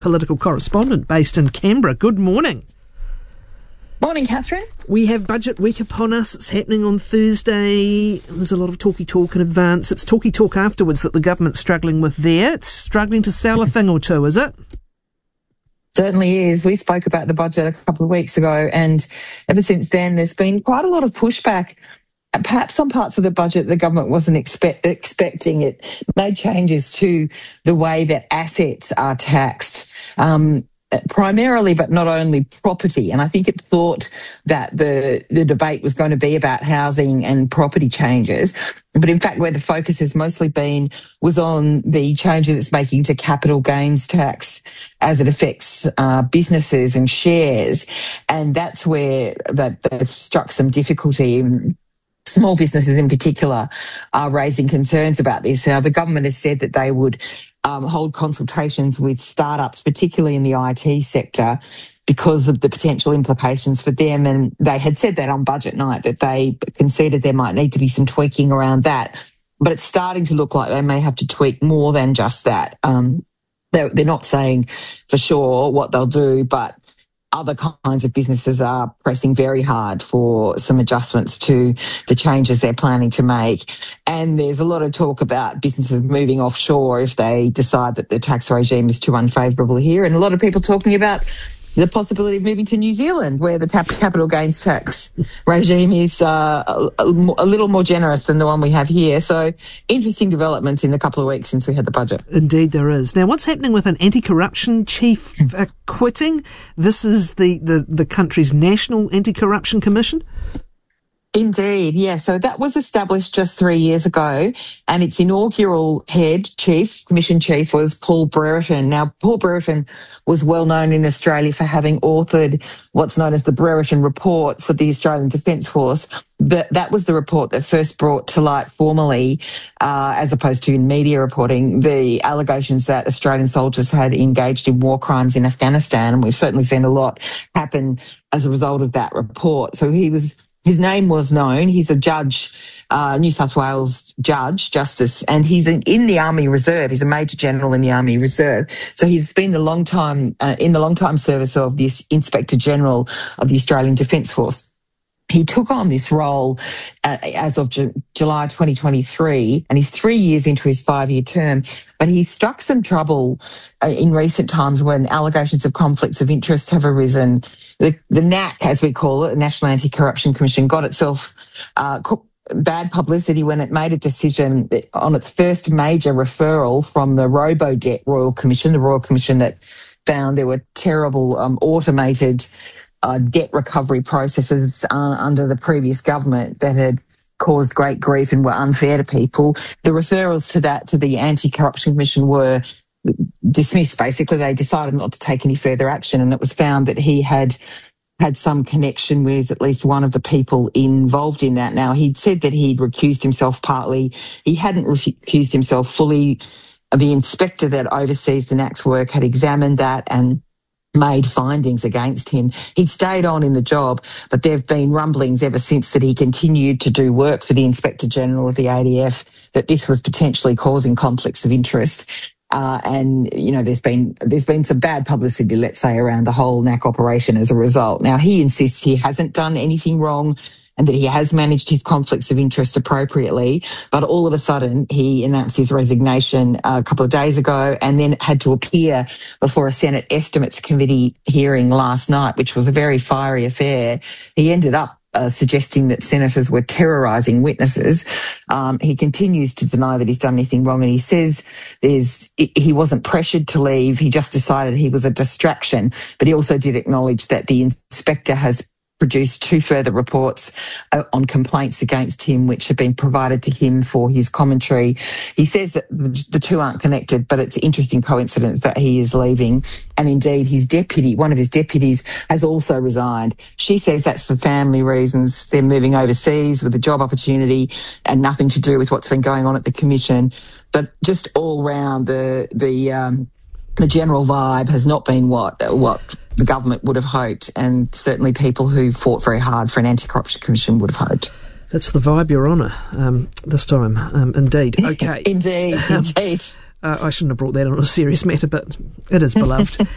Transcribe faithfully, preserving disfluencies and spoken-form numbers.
political correspondent based in Canberra. Good morning. Morning, Catherine. We have budget week upon us. It's happening on Thursday. There's a lot of talky talk in advance. It's talky talk afterwards that the government's struggling with there. It's struggling to sell a thing or two, is it? Certainly is. We spoke about the budget a couple of weeks ago, and ever since then there's been quite a lot of pushback. Perhaps on parts of the budget the government wasn't expect, expecting. It made changes to the way that assets are taxed. Um, primarily, but not only property. And I think it thought that the, the debate was going to be about housing and property changes. But in fact, where the focus has mostly been was on the changes it's making to capital gains tax as it affects uh, businesses and shares. And that's where that they've struck some difficulty. Small businesses in particular are raising concerns about this. Now, the government has said that they would Um, hold consultations with startups, particularly in the I T sector, because of the potential implications for them. And they had said that on budget night, that they conceded there might need to be some tweaking around that. But it's starting to look like they may have to tweak more than just that. Um, they're, they're not saying for sure what they'll do, but other kinds of businesses are pressing very hard for some adjustments to the changes they're planning to make. And there's a lot of talk about businesses moving offshore if they decide that the tax regime is too unfavourable here. And a lot of people talking about the possibility of moving to New Zealand, where the capital gains tax regime is uh, a, a little more generous than the one we have here. So interesting developments in the couple of weeks since we had the budget. Indeed there is. Now, what's happening with an anti-corruption chief uh, quitting? This is the, the, the country's National Anti-Corruption Commission? Indeed, yeah. So that was established just three years ago, and its inaugural head chief, commission chief, was Paul Brereton. Now, Paul Brereton was well known in Australia for having authored what's known as the Brereton Report for the Australian Defence Force. But that was the report that first brought to light formally, uh, as opposed to in media reporting, the allegations that Australian soldiers had engaged in war crimes in Afghanistan. And we've certainly seen a lot happen as a result of that report. So he was... His name was known. He's a judge, uh, New South Wales judge, justice, and he's in, in the Army Reserve. He's a Major General in the Army Reserve. So he's been the long time, uh, in the long time service of the Inspector General of the Australian Defence Force. He took on this role uh, as of Ju- July twenty twenty-three, and he's three years into his five-year term. But he struck some trouble uh, in recent times when allegations of conflicts of interest have arisen. The, the N A C, as we call it, the National Anti-Corruption Commission, got itself uh, bad publicity when it made a decision on its first major referral from the Robo-Debt Royal Commission, the Royal Commission that found there were terrible um, automated Uh, debt recovery processes uh, under the previous government that had caused great grief and were unfair to people. The referrals to that, to the Anti-Corruption Commission, were dismissed. Basically, they decided not to take any further action, and it was found that he had had some connection with at least one of the people involved in that. Now, he'd said that he'd recused himself partly. He hadn't recused himself fully. The inspector that oversees the N A C's work had examined that and made findings against him. He'd stayed on in the job, but there have been rumblings ever since that he continued to do work for the Inspector General of the A D F, that this was potentially causing conflicts of interest. Uh, and, you know, there's been there's been some bad publicity, let's say, around the whole N A C operation as a result. Now, he insists he hasn't done anything wrong and that he has managed his conflicts of interest appropriately. But all of a sudden, he announced his resignation a couple of days ago and then had to appear before a Senate Estimates Committee hearing last night, which was a very fiery affair. He ended up uh, suggesting that senators were terrorising witnesses. Um, he continues to deny that he's done anything wrong, and he says there's he wasn't pressured to leave. He just decided he was a distraction. But he also did acknowledge that the inspector has produced two further reports uh, on complaints against him, which have been provided to him for his commentary. He says that the, the two aren't connected, but it's an interesting coincidence that he is leaving. And indeed, his deputy, one of his deputies, has also resigned. She says that's for family reasons. They're moving overseas with a job opportunity and nothing to do with what's been going on at the Commission. But just all round, the the um, the general vibe has not been what what the government would have hoped, and certainly people who fought very hard for an anti-corruption commission would have hoped. That's the vibe, Your Honour, um, this time. Um, indeed. Okay. indeed, indeed. Uh, I shouldn't have brought that on a serious matter, but it is beloved.